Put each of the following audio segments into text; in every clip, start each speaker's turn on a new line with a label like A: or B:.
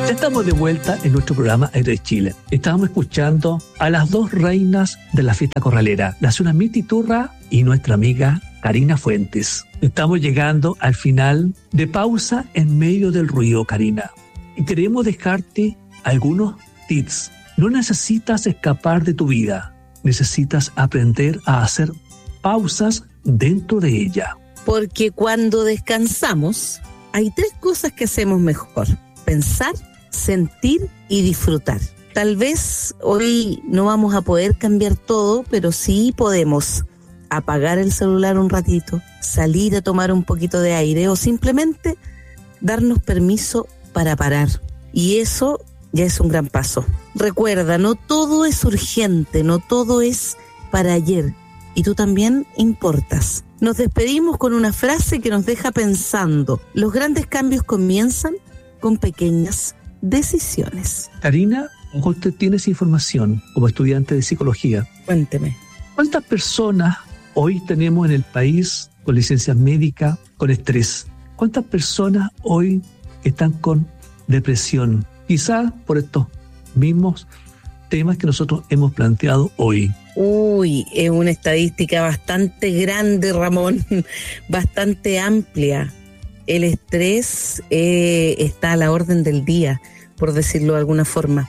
A: Estamos de vuelta en nuestro programa Aire de Chile. Estábamos escuchando a las dos reinas de la fiesta corralera, la señora Mirta Iturra y nuestra amiga Karina Fuentes. Estamos llegando al final de Pausa en medio del ruido, Karina. Y queremos dejarte algunos tips. No necesitas escapar de tu vida, necesitas aprender a hacer pausas dentro de ella.
B: Porque cuando descansamos, hay 3 cosas que hacemos mejor: pensar, sentir y disfrutar. Tal vez hoy no vamos a poder cambiar todo, pero sí podemos apagar el celular un ratito, salir a tomar un poquito de aire o simplemente darnos permiso para parar. Y eso ya es un gran paso. Recuerda, no todo es urgente, no todo es para ayer. Y tú también importas. Nos despedimos con una frase que nos deja pensando. Los grandes cambios comienzan con pequeñas decisiones.
A: Karina, usted tiene esa información como estudiante de psicología.
B: Cuénteme.
A: ¿Cuántas personas hoy tenemos en el país con licencias médicas con estrés? ¿Cuántas personas hoy están con depresión? Quizás por estos mismos temas que nosotros hemos planteado hoy.
B: Uy, es una estadística bastante grande, Ramón, bastante amplia. El estrés está a la orden del día, por decirlo de alguna forma.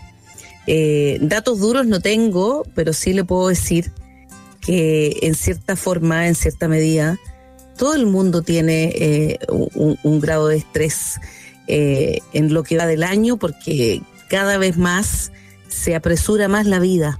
B: Datos duros no tengo, pero sí le puedo decir que en cierta forma, en cierta medida, todo el mundo tiene un grado de estrés en lo que va del año, porque cada vez más se apresura más la vida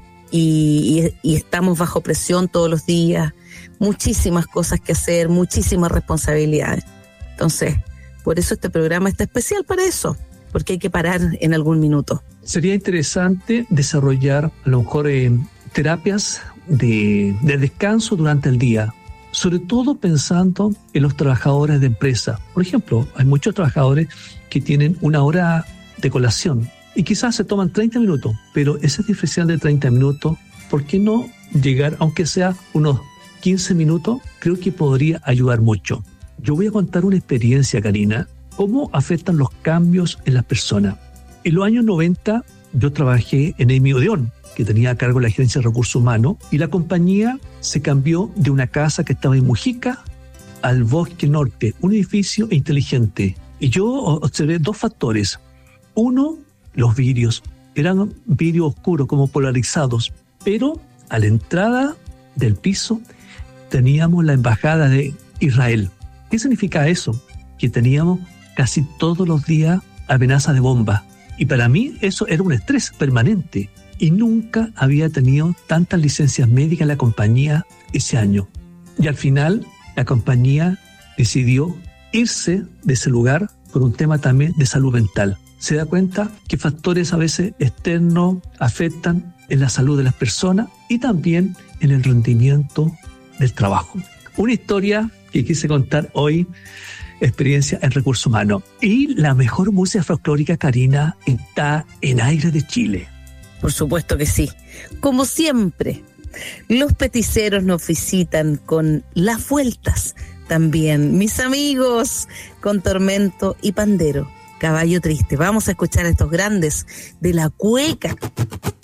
B: y estamos bajo presión todos los días, muchísimas cosas que hacer, muchísimas responsabilidades. Entonces, por eso este programa está especial para eso, porque hay que parar en algún minuto.
A: Sería interesante desarrollar a lo mejor terapias de descanso durante el día, sobre todo pensando en los trabajadores de empresa. Por ejemplo, hay muchos trabajadores que tienen una hora de colación y quizás se toman 30 minutos, pero ese diferencial de 30 minutos, ¿por qué no llegar, aunque sea unos 15 minutos? Creo que podría ayudar mucho. Yo voy a contar una experiencia, Karina, cómo afectan los cambios en las personas. En los años 90 yo trabajé en Emi Odeón, que tenía a cargo la Gerencia de Recursos Humanos, y la compañía se cambió de una casa que estaba en Mujica al Bosque Norte, un edificio inteligente. Y yo observé 2 factores. Uno, los vidrios. Eran vidrios oscuros, como polarizados, pero a la entrada del piso teníamos la embajada de Israel. ¿Qué significa eso? Que teníamos casi todos los días amenazas de bomba. Y para mí eso era un estrés permanente. Y nunca había tenido tantas licencias médicas en la compañía ese año. Y al final la compañía decidió irse de ese lugar por un tema también de salud mental. Se da cuenta que factores a veces externos afectan en la salud de las personas y también en el rendimiento del trabajo. Una historia que quise contar hoy, experiencia en recursos humanos. Y la mejor música folclórica, Karina, está en Aire de Chile.
B: Por supuesto que sí. Como siempre, los peticeros nos visitan con las vueltas también. Mis amigos, con Tormento y Pandero, Caballo Triste. Vamos a escuchar a estos grandes de la cueca.